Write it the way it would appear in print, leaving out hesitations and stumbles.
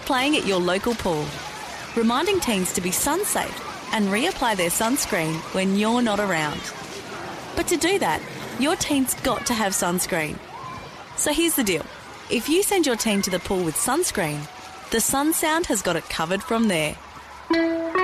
playing at your local pool, reminding teens to be sun-safe and reapply their sunscreen when you're not around. But to do that, your teen's got to have sunscreen. So here's the deal. If you send your teen to the pool with sunscreen, the Sun Sound has got it covered from there.